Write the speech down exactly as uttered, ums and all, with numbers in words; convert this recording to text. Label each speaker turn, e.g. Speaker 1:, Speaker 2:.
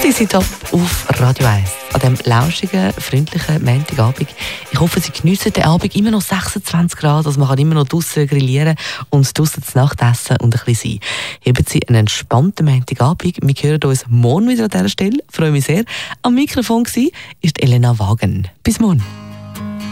Speaker 1: Sie sind hier auf Radio eins. An diesem lauschigen, freundlichen Montagabend. Ich hoffe, Sie geniessen den Abend immer noch sechsundzwanzig Grad. Also man kann immer noch draussen grillieren und draussen zu Nacht essen und ein bisschen sein. Haben Sie einen entspannten Montagabend. Wir hören uns morgen wieder an dieser Stelle. Ich freue mich sehr. Am Mikrofon war Elena Wagen. Bis morgen.